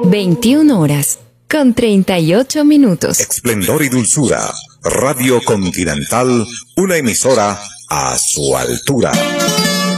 21 horas con 38 minutos. Esplendor y dulzura. Radio Continental, una emisora a su altura.